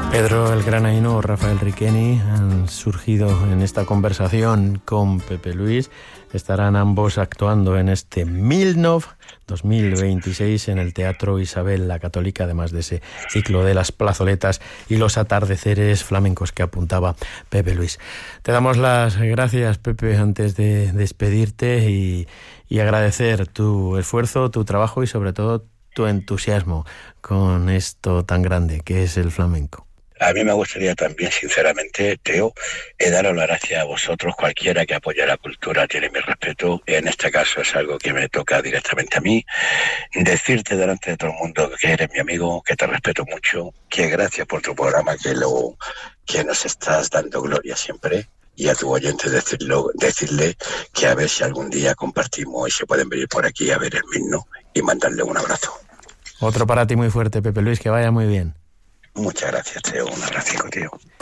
Pedro el Granaíno o Rafael Riqueni han surgido en esta conversación con Pepe Luis. Estarán ambos actuando en este Milnov 2026 en el Teatro Isabel la Católica, además de ese ciclo de las plazoletas y los atardeceres flamencos que apuntaba Pepe Luis. Te damos las gracias, Pepe, antes de despedirte y agradecer tu esfuerzo, tu trabajo y sobre todo tu entusiasmo con esto tan grande que es el flamenco. A mí me gustaría también, sinceramente, Teo, daros las gracias a vosotros. Cualquiera que apoya la cultura tiene mi respeto. En este caso es algo que me toca directamente a mí. Decirte delante de todo el mundo que eres mi amigo, que te respeto mucho, que gracias por tu programa, que nos estás dando gloria siempre. Y a tu oyente decirle que a ver si algún día compartimos y se pueden venir por aquí a ver el Milnov y mandarle un abrazo. Otro para ti muy fuerte, Pepe Luis, que vaya muy bien. Muchas gracias, Teo. Un abrazo, tío.